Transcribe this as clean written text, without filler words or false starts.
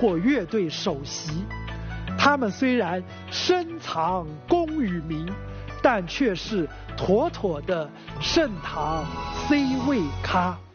或乐队首席。他们虽然深藏功与名，但却是妥妥的盛唐 C 位咖。